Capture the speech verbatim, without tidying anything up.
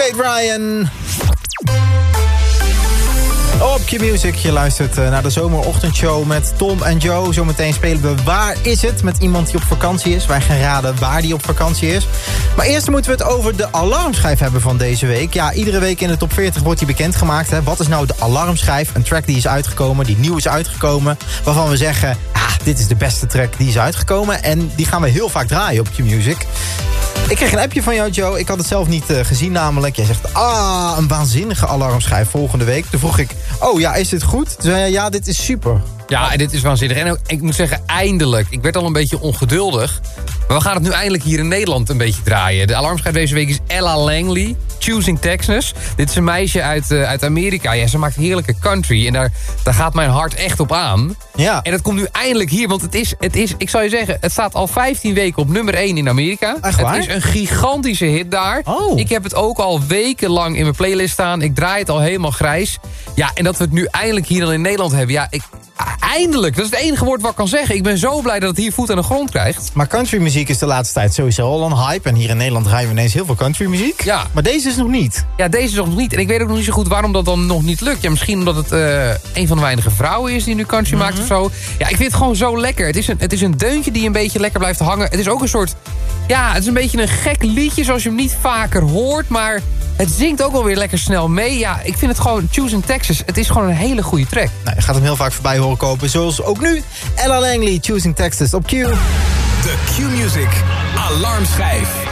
Kate Ryan. Op Q-Music, je luistert naar de zomerochtendshow met Tom en Joe. Zometeen spelen we Waar is het? Met iemand die op vakantie is. Wij gaan raden waar die op vakantie is. Maar eerst moeten we het over de alarmschijf hebben van deze week. Ja, iedere week in de top veertig wordt die bekendgemaakt. Hè. Wat is nou de alarmschijf? Een track die is uitgekomen, die nieuw is uitgekomen. Waarvan we zeggen, ah, dit is de beste track die is uitgekomen. En die gaan we heel vaak draaien op Q-Music. Ik kreeg een appje van jou, Joe. Ik had het zelf niet uh, gezien namelijk. Jij zegt, ah, een waanzinnige alarmschijf volgende week. Toen vroeg ik, oh ja, is dit goed? Toen zei je, ja, dit is super. Ja, dit is waanzinnig. En ook, ik moet zeggen, eindelijk. Ik werd al een beetje ongeduldig. Maar we gaan het nu eindelijk hier in Nederland een beetje draaien. De alarmschijf deze week is Ella Langley, Choosing Texas. Dit is een meisje uit, uh, uit Amerika. Ja, ze maakt heerlijke country. En daar, daar gaat mijn hart echt op aan. Ja. En dat komt nu eindelijk hier. Want het is, het is, ik zal je zeggen, het staat al vijftien weken op nummer één in Amerika. Echt waar? Het is een gigantische hit daar. Oh. Ik heb het ook al wekenlang in mijn playlist staan. Ik draai het al helemaal grijs. Ja, en dat we het nu eindelijk hier dan in Nederland hebben. Ja, ik... Eindelijk, dat is het enige woord wat ik kan zeggen. Ik ben zo blij dat het hier voet aan de grond krijgt. Maar countrymuziek is de laatste tijd sowieso al een hype. En hier in Nederland draaien we ineens heel veel countrymuziek. Ja. Maar deze is nog niet. Ja, deze is nog niet. En ik weet ook nog niet zo goed waarom dat dan nog niet lukt. Ja, misschien omdat het uh, een van de weinige vrouwen is die nu country mm-hmm. maakt of zo. Ja, ik vind het gewoon zo lekker. Het is, een, het is een deuntje die een beetje lekker blijft hangen. Het is ook een soort... Ja, het is een beetje een gek liedje zoals je hem niet vaker hoort. Maar het zingt ook wel weer lekker snel mee. Ja, ik vind het gewoon Choosing Texas. Het is gewoon een hele goede track. Nou, je gaat hem heel vaak voorbij horen kopen. Zoals ook nu. Ella Langley, Choosing Texas op Q. De Q-Music Alarmschijf.